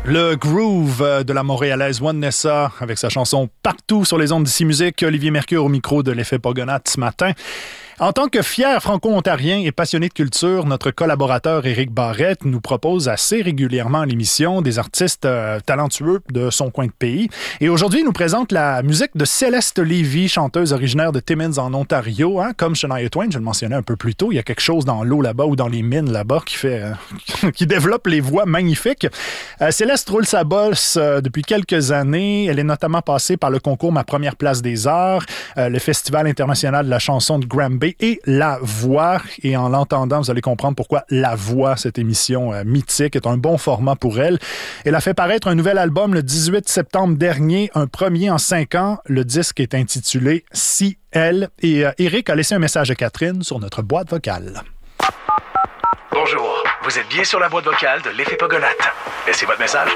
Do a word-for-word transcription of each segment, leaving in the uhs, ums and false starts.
Le groove de la Montréalaise Vanessa avec sa chanson Partout sur les ondes d'Ici Musique. Olivier Mercure au micro de l'Effet Pogonatte ce matin. En tant que fier franco-ontarien et passionné de culture, notre collaborateur Éric Barrette nous propose assez régulièrement à l'émission des artistes euh, talentueux de son coin de pays. Et aujourd'hui, il nous présente la musique de Céleste Lévy, chanteuse originaire de Timmins en Ontario. Hein? Comme Shania Twain, je le mentionnais un peu plus tôt, il y a quelque chose dans l'eau là-bas ou dans les mines là-bas qui fait, euh, qui développe les voix magnifiques. Euh, Céleste roule sa bosse euh, depuis quelques années. Elle est notamment passée par le concours Ma Première Place des Arts, euh, le Festival international de la chanson de Granby et La Voix. Et en l'entendant, vous allez comprendre pourquoi La Voix, cette émission euh, mythique, est un bon format pour elle. Elle a fait paraître un nouvel album le dix-huit septembre dernier, un premier en cinq ans. Le disque est intitulé Si Elle. Et euh, Éric a laissé un message à Catherine sur notre boîte vocale. Bonjour, vous êtes bien sur la boîte vocale de l'Effet Pogonatte. Laissez votre message.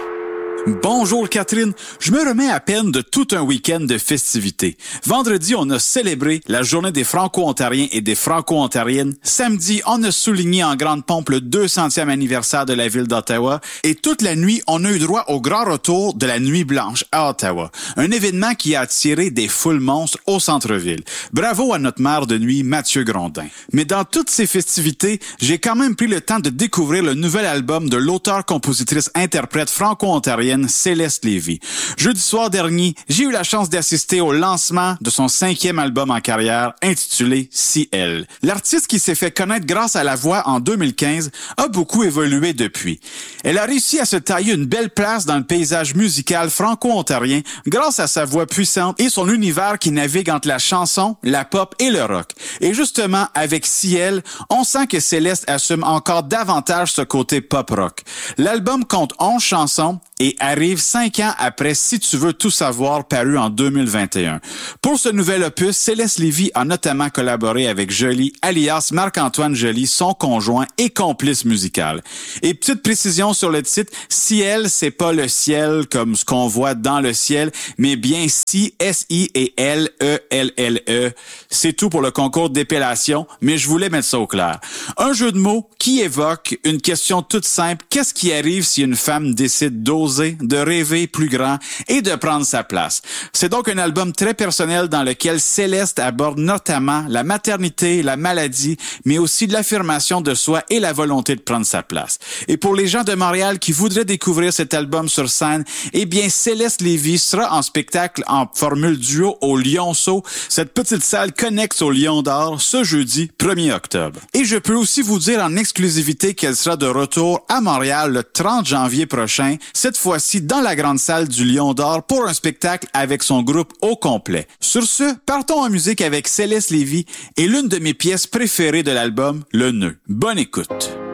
Bonjour Catherine, je me remets à peine de tout un week-end de festivités. Vendredi, on a célébré la journée des Franco-Ontariens et des Franco-Ontariennes. Samedi, on a souligné en grande pompe le deux centième anniversaire de la ville d'Ottawa. Et toute la nuit, on a eu droit au grand retour de la Nuit Blanche à Ottawa. Un événement qui a attiré des foules monstres au centre-ville. Bravo à notre maire de nuit, Mathieu Grondin. Mais dans toutes ces festivités, j'ai quand même pris le temps de découvrir le nouvel album de l'auteur-compositrice-interprète franco-ontarienne Céleste Lévy. Jeudi soir dernier, j'ai eu la chance d'assister au lancement de son cinquième album en carrière, intitulé Si Elle. L'artiste qui s'est fait connaître grâce à la voix en deux mille quinze a beaucoup évolué depuis. Elle a réussi à se tailler une belle place dans le paysage musical franco-ontarien grâce à sa voix puissante et son univers qui navigue entre la chanson, la pop et le rock. Et justement, avec Si Elle, on sent que Céleste assume encore davantage ce côté pop-rock. L'album compte onze chansons et arrive cinq ans après Si tu veux tout savoir, paru en deux mille vingt et un. Pour ce nouvel opus, Céleste Lévy a notamment collaboré avec Joly, alias Marc-Antoine Joly, son conjoint et complice musical. Et petite précision sur le titre, Si Elle, c'est pas le ciel comme ce qu'on voit dans le ciel, mais bien Si, S I et L, E L L E. C'est tout pour le concours d'épellation, mais je voulais mettre ça au clair. Un jeu de mots qui évoque une question toute simple. Qu'est-ce qui arrive si une femme décide d'oser, de rêver plus grand et de prendre sa place? C'est donc un album très personnel dans lequel Céleste aborde notamment la maternité, la maladie, mais aussi de l'affirmation de soi et la volonté de prendre sa place. Et pour les gens de Montréal qui voudraient découvrir cet album sur scène, eh bien Céleste Lévy sera en spectacle en formule duo au Lionceau, cette petite salle connexe au Lion d'Or, ce jeudi premier octobre. Et je peux aussi vous dire en exclusivité qu'elle sera de retour à Montréal le trente janvier prochain, cette fois-ci dans la grande salle du Lion d'Or pour un spectacle avec son groupe au complet. Sur ce, partons en musique avec Céleste Lévy et l'une de mes pièces préférées de l'album, Le Nœud. Bonne écoute.